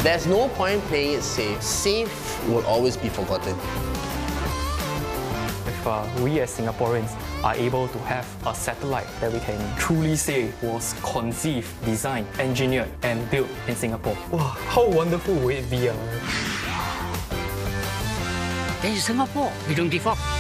There's no point playing it safe. Safe will always be forgotten. If we as Singaporeans are able to have a satellite that we can truly say was conceived, designed, engineered and built in Singapore, wow, how wonderful would it be? In Singapore, we don't give up.